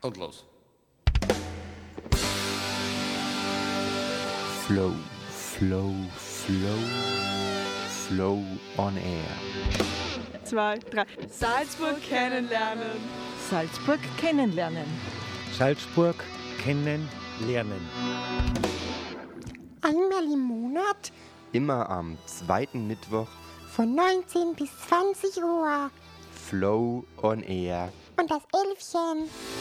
Und los. Flow, Flow, Flow, Flow on Air. 2, 3. Salzburg kennenlernen. Salzburg kennenlernen. Salzburg kennenlernen. Einmal im Monat Immer am zweiten Mittwoch von 19 bis 20 Uhr. Flow on Air. Und das Elfchen